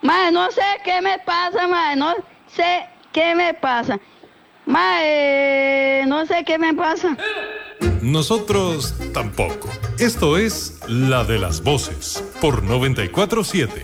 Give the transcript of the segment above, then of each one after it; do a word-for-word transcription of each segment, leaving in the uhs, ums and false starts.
Mae, no sé qué me pasa, mae, no sé qué me pasa. Mae, no sé qué me pasa. Nosotros tampoco. Esto es La de las Voces, por noventa y cuatro siete.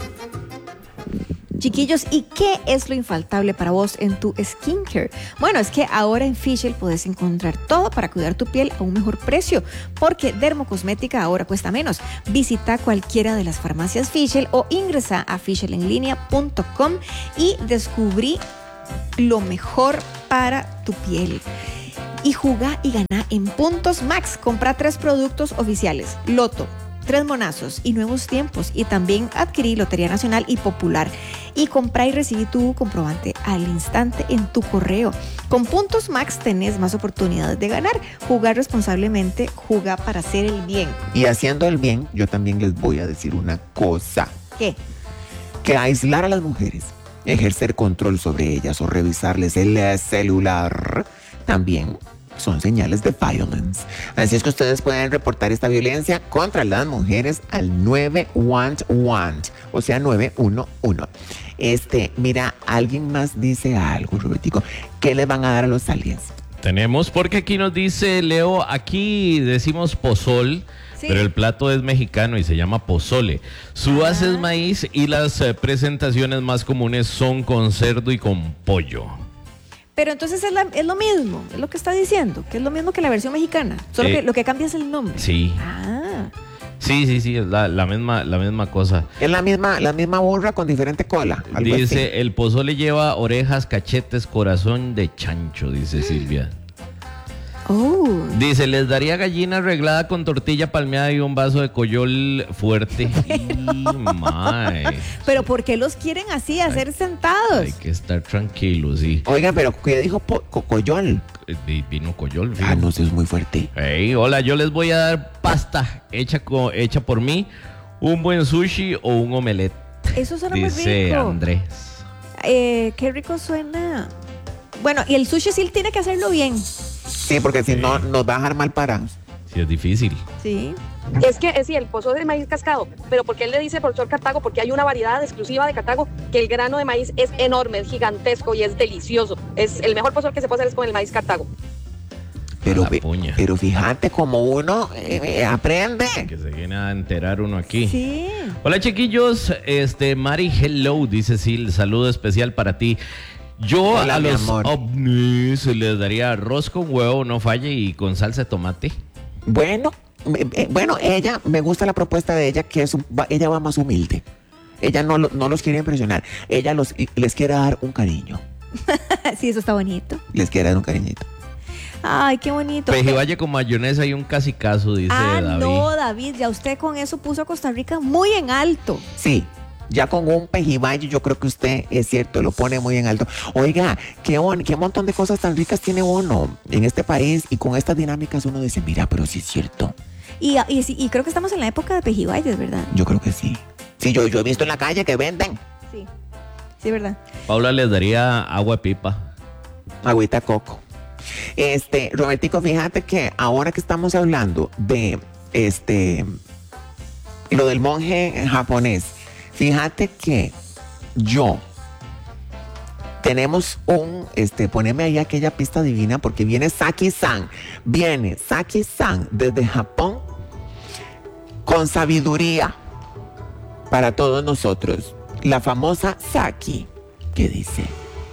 Chiquillos, ¿y qué es lo infaltable para vos en tu skincare? Bueno, es que ahora en Fischl puedes encontrar todo para cuidar tu piel a un mejor precio, porque dermocosmética ahora cuesta menos. Visita cualquiera de las farmacias Fischl o ingresa a fischl en línea punto com y descubrí lo mejor para tu piel. Y jugá y ganá en Puntos Max. Compra tres productos oficiales: Loto, Tres Monazos y Nuevos Tiempos, y también adquirí Lotería Nacional y Popular, y comprá y recibí tu comprobante al instante en tu correo. Con Puntos Max tenés más oportunidades de ganar. Jugar responsablemente, jugar para hacer el bien. Y haciendo el bien, yo también les voy a decir una cosa. ¿Qué? Que aislar a las mujeres, ejercer control sobre ellas o revisarles el celular también son señales de violence. Así es que ustedes pueden reportar esta violencia contra las mujeres al nueve uno uno, o sea, nueve uno uno. Este, mira, alguien más dice algo, Robertico. ¿Qué le van a dar a los aliens? Tenemos, porque aquí nos dice Leo, aquí decimos pozol, sí, pero el plato es mexicano y se llama pozole. Su base es maíz y las eh, presentaciones más comunes son con cerdo y con pollo. Pero entonces es, la, es lo mismo, es lo que está diciendo, que es lo mismo que la versión mexicana, solo eh, que lo que cambia es el nombre. Sí. Ah. Sí, sí, sí, es la, la misma, la misma cosa. Es la misma, la misma burra con diferente cola. Dice, así. El pozole lleva orejas, cachetes, corazón de chancho, dice Silvia. Oh. Dice, les daría gallina arreglada con tortilla palmeada y un vaso de coyol fuerte. Pero, pero ¿por qué los quieren así, hacer hay, sentados? Hay que estar tranquilos, sí. Oigan, pero ¿qué dijo po- co- coyol? Eh, vino coyol. Ah, no, eso es muy fuerte. Hey, hola, yo les voy a dar pasta hecha, co- hecha por mí, un buen sushi o un omelette. Eso suena muy rico. Dice Andrés. Eh, qué rico suena. Bueno, y el sushi sí tiene que hacerlo bien. Sí, porque si sí. no nos va a dejar mal parados. Sí, es difícil. Sí. Es que es sí, el pozole de maíz cascado, pero ¿por qué él le dice profesor Cartago? Porque hay una variedad exclusiva de Cartago que el grano de maíz es enorme, es gigantesco y es delicioso. Es el mejor pozole que se puede hacer es con el maíz Cartago. Pero, pero fíjate cómo uno eh, eh, aprende. Que se viene a enterar uno aquí. Sí. Hola, chiquillos. Este, Mari, hello, dice Sil. Saludo especial para ti. Yo Hola, a mi los amor. ovnis les daría arroz con huevo, no falle, y con salsa de tomate. Bueno, eh, bueno, ella, me gusta la propuesta de ella, que es un, va, ella va más humilde. Ella no, no los quiere impresionar. Ella los, les quiere dar un cariño. Sí, eso está bonito. Les quiere dar un cariñito. Ay, qué bonito. Pejibaye con mayonesa y un casicazo, dice ah, David. No, David, ya usted con eso puso a Costa Rica muy en alto. Sí. Ya con un pejibaye yo creo que usted, es cierto, lo pone muy en alto. Oiga, qué, on, qué montón de cosas tan ricas tiene uno en este país, y con estas dinámicas uno dice, mira, pero sí es cierto. Y, y, y creo que estamos en la época de pejibayes, ¿verdad? Yo creo que sí. Sí, yo, yo he visto en la calle que venden. Sí, sí, ¿verdad? Paula les daría agua de pipa. Agüita coco. Este, Robertico, fíjate que ahora que estamos hablando de este, lo del monje japonés, fíjate que yo tenemos un, este, poneme ahí aquella pista divina, porque viene Saki-san, viene Saki-san desde Japón con sabiduría para todos nosotros. La famosa Saki, que dice: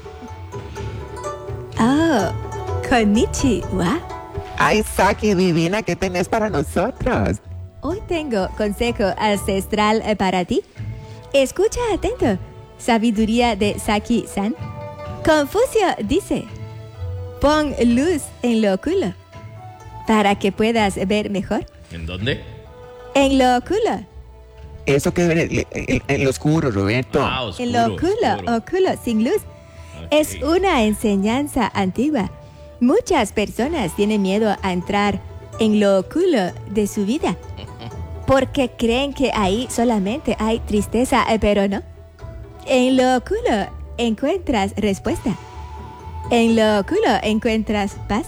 Ah, konnichiwa. Ay, Saki divina, ¿qué tenés para nosotros? Hoy tengo consejo ancestral para ti. Escucha atento. Sabiduría de Saki-san. Confucio dice: pon luz en lo oculo para que puedas ver mejor. ¿En dónde? En lo oculo. Eso que en, en, en lo oscuro, Roberto. Ah, oscuro, en lo oculo, oscuro. oculo, sin luz. Okay. Es una enseñanza antigua. Muchas personas tienen miedo a entrar en lo oculo de su vida porque creen que ahí solamente hay tristeza, pero no. En lo oculo encuentras respuesta. En lo oculo encuentras paz.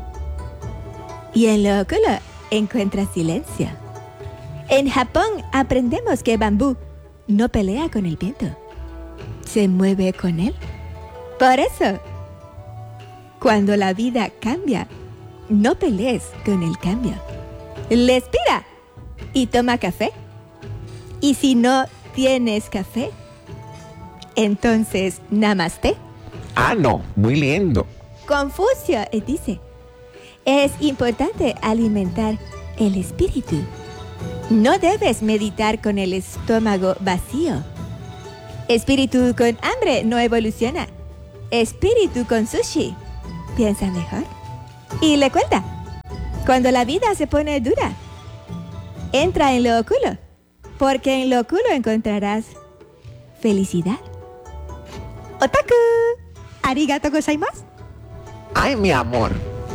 Y en lo oculo encuentras silencio. En Japón aprendemos que bambú no pelea con el viento. se mueve con él. Por eso, cuando la vida cambia, no pelees con el cambio. Respira y toma café. Y si no tienes café, entonces namaste. Ah, no, muy lindo. Confucio dice, es importante alimentar el espíritu. No debes meditar con el estómago vacío. Espíritu con hambre no evoluciona. Espíritu con sushi piensa mejor. Y le cuenta, cuando la vida se pone dura, entra en lo oculto, porque en lo oculto encontrarás felicidad. Otaku, arigato gozaimasu. Ay, mi amor.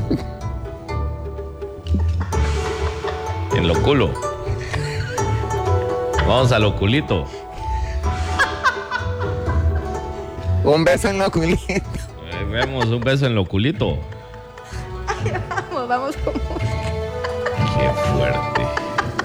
En lo culo. Vamos al oculito. Un beso en lo culito. Eh, Veamos un beso en lo culito. Vamos, vamos como... Qué fuerte.